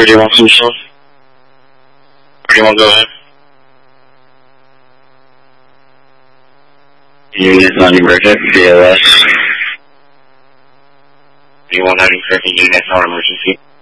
Or do you want some stuff? Or do you want to go ahead? Units on emergency, BLS. You want 95 units on emergency?